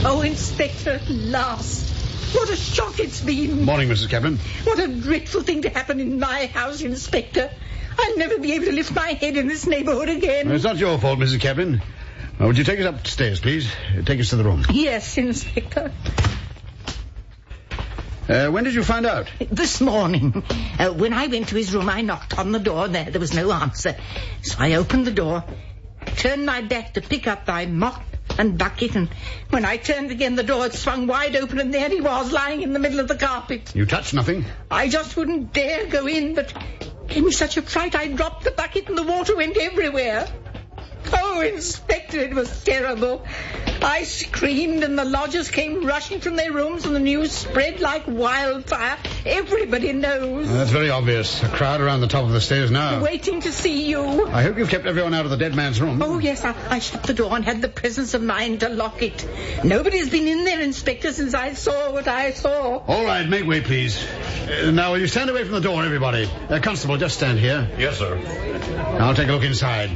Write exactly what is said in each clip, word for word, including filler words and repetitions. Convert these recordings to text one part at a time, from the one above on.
Oh, Inspector, at last. What a shock it's been. Morning, Missus Kaplan. What a dreadful thing to happen in my house, Inspector. I'll never be able to lift my head in this neighbourhood again. Well, it's not your fault, Missus Kaplan. Now, would you take us upstairs, please? Take us to the room. Yes, Inspector. Uh, when did you find out? This morning. Uh, when I went to his room, I knocked on the door. There, there was no answer. So I opened the door, turned my back to pick up my mop and bucket, and when I turned again, the door had swung wide open, and there he was, lying in the middle of the carpet. You touched nothing? I just wouldn't dare go in, but gave me such a fright I dropped the bucket and the water went everywhere. Oh, Inspector, it was terrible. I screamed and the lodgers came rushing from their rooms and the news spread like wildfire. Everybody knows. Well, that's very obvious. A crowd around the top of the stairs now. Waiting to see you. I hope you've kept everyone out of the dead man's room. Oh, yes, I, I shut the door and had the presence of mind to lock it. Nobody's been in there, Inspector, since I saw what I saw. All right, make way, please. Uh, now, will you stand away from the door, everybody? Uh, Constable, just stand here. Yes, sir. I'll take a look inside.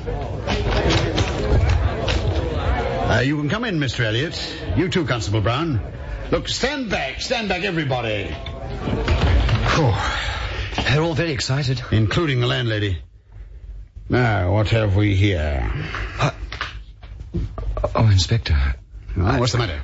Uh, you can come in, Mister Elliot. You too, Constable Brown. Look, stand back. Stand back, everybody. Whew. They're all very excited. Including the landlady. Now, what have we here? Uh, oh, Inspector. Well, what's the matter?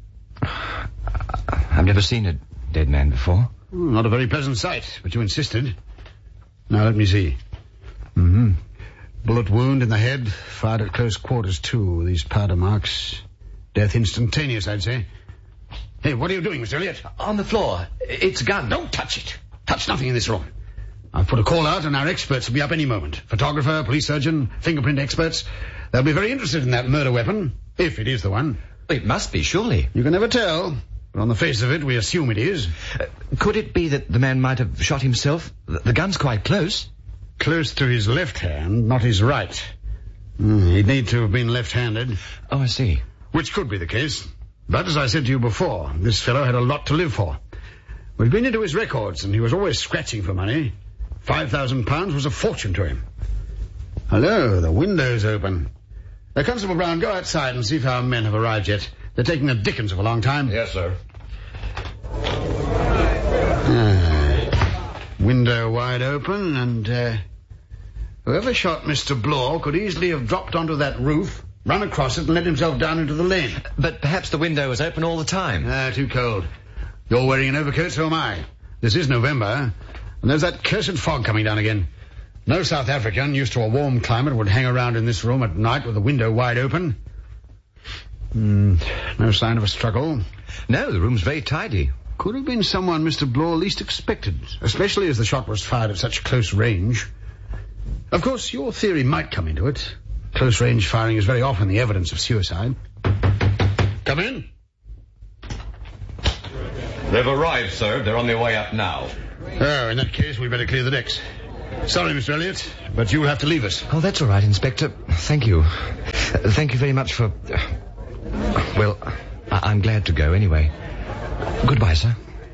I've never seen a dead man before. Well, not a very pleasant sight, but you insisted. Now, let me see. Mm-hmm. Bullet wound in the head, fired at close quarters, too. These powder marks. Death instantaneous, I'd say. Hey, what are you doing, Mister Elliot? On the floor. It's a gun. Don't touch it. Touch nothing in this room. I've put a call out and our experts will be up any moment. Photographer, police surgeon, fingerprint experts. They'll be very interested in that murder weapon, if it is the one. It must be, surely. You can never tell, but on the face of it, we assume it is. Uh, could it be that the man might have shot himself? The, the gun's quite close. Close to his left hand, not his right. Mm, he'd need to have been left-handed. Oh, I see. Which could be the case. But as I said to you before, this fellow had a lot to live for. We've been into his records, and he was always scratching for money. Five thousand pounds was a fortune to him. Hello, the window's open. Uh, Constable Brown, go outside and see if our men have arrived yet. They're taking the dickens of a long time. Yes, sir. Ah, window wide open, and uh, whoever shot Mister Blore could easily have dropped onto that roof, run across it, and let himself down into the lane. But perhaps the window was open all the time. Ah, too cold. You're wearing an overcoat, so am I. This is November, and there's that cursed fog coming down again. No South African used to a warm climate would hang around in this room at night with the window wide open. Mm, no sign of a struggle. No, the room's very tidy. Could have been someone Mister Blore least expected, especially as the shot was fired at such close range. Of course, your theory might come into it. Close-range firing is very often the evidence of suicide. Come in. They've arrived, sir. They're on their way up now. Oh, in that case, we'd better clear the decks. Sorry, Mister Elliot, but you'll have to leave us. Oh, that's all right, Inspector. Thank you. Uh, thank you very much for... Uh, well, I- I'm glad to go anyway. Goodbye, sir.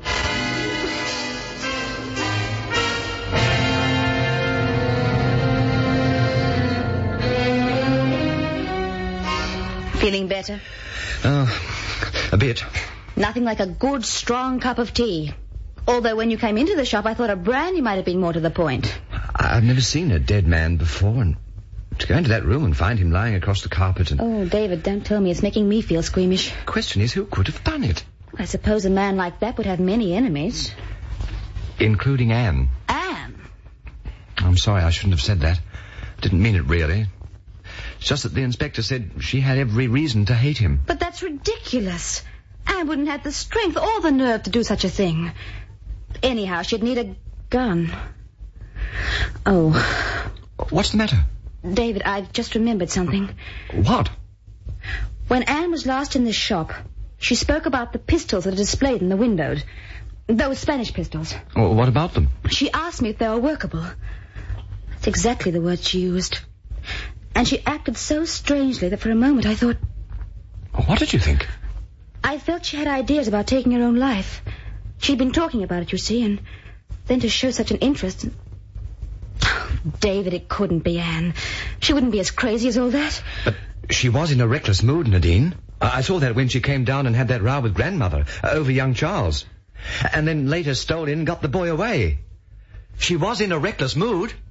Feeling better? Oh, a bit. Nothing like a good, strong cup of tea. Although when you came into the shop, I thought a brandy might have been more to the point. I- I've never seen a dead man before, and to go into that room and find him lying across the carpet and... Oh, David, don't tell me. It's making me feel squeamish. The question is, who could have done it? I suppose a man like that would have many enemies. Including Anne. Anne? I'm sorry, I shouldn't have said that. Didn't mean it, really. It's just that the inspector said she had every reason to hate him. But that's ridiculous. Anne wouldn't have the strength or the nerve to do such a thing. Anyhow, she'd need a gun. Oh. What's the matter? David, I've just remembered something. What? When Anne was last in this shop, she spoke about the pistols that are displayed in the windows. Those Spanish pistols. Well, what about them? She asked me if they were workable. That's exactly the word she used. And she acted so strangely that for a moment I thought... What did you think? I felt she had ideas about taking her own life. She'd been talking about it, you see, and then to show such an interest... David, it couldn't be Anne. She wouldn't be as crazy as all that. But she was in a reckless mood, Nadine. I saw that when she came down and had that row with grandmother uh, over young Charles. And then later stole in and got the boy away. She was in a reckless mood.